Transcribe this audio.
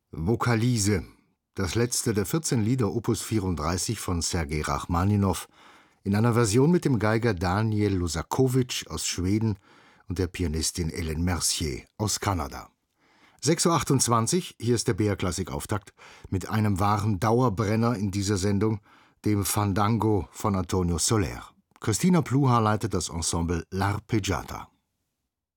Vokalise, das letzte der 14 Lieder Opus 34 von Sergei Rachmaninow, in einer Version mit dem Geiger Daniel Losakowitsch aus Schweden und der Pianistin Hélène Mercier aus Kanada. 6:28 Uhr, hier ist der BR-Klassik-Auftakt mit einem wahren Dauerbrenner in dieser Sendung, dem Fandango von Antonio Soler. Christina Pluhar leitet das Ensemble L'Arpeggiata.